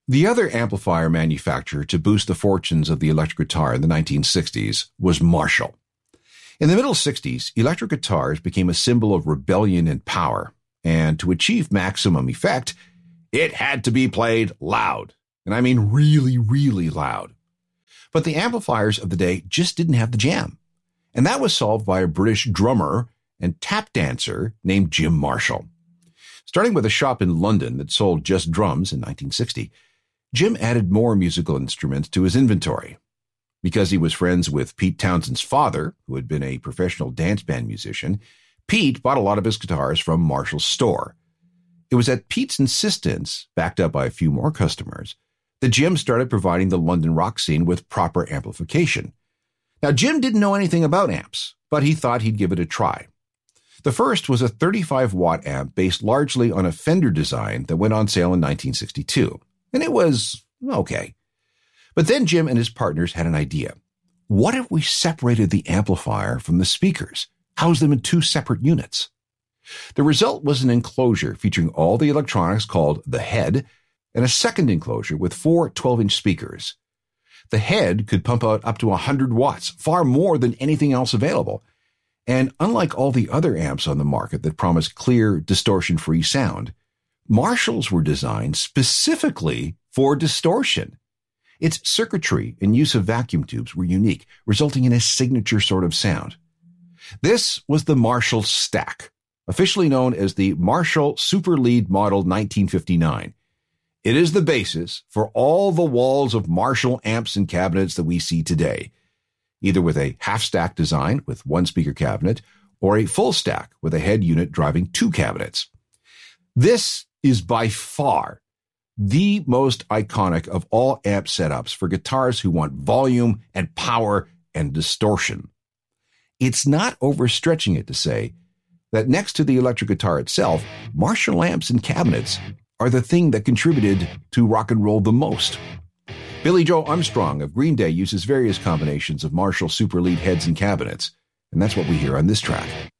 The other amplifier manufacturer to boost the fortunes of the electric guitar in the 1960s was Marshall. In the middle 60s, electric guitars became a symbol of rebellion and power, and to achieve maximum effect, it had to be played loud. And I mean really, really loud. But the amplifiers of the day just didn't have the jam. And that was solved by a British drummer and tap dancer named Jim Marshall. Starting with a shop in London that sold just drums in 1960, Jim added more musical instruments to his inventory. Because he was friends with Pete Townshend's father, who had been a professional dance band musician, Pete bought a lot of his guitars from Marshall's store. It was at Pete's insistence, backed up by a few more customers, that Jim started providing the London rock scene with proper amplification. Now, Jim didn't know anything about amps, but he thought he'd give it a try. The first was a 35-watt amp based largely on a Fender design that went on sale in 1962, and it was okay. But then Jim and his partners had an idea. What if we separated the amplifier from the speakers, housed them in two separate units? The result was an enclosure featuring all the electronics called the head and a second enclosure with four 12-inch speakers. The head could pump out up to 100 watts, far more than anything else available. And unlike all the other amps on the market that promise clear, distortion-free sound, Marshall's were designed specifically for distortion. Its circuitry and use of vacuum tubes were unique, resulting in a signature sort of sound. This was the Marshall Stack, officially known as the Marshall Super Lead Model 1959. It is the basis for all the walls of Marshall amps and cabinets that we see today, either with a half-stack design with one speaker cabinet or a full stack with a head unit driving two cabinets. This is by far the most iconic of all amp setups for guitars who want volume and power and distortion. It's not overstretching it to say that next to the electric guitar itself, Marshall amps and cabinets are the thing that contributed to rock and roll the most. Billy Joe Armstrong of Green Day uses various combinations of Marshall Super Lead heads and cabinets, and that's what we hear on this track.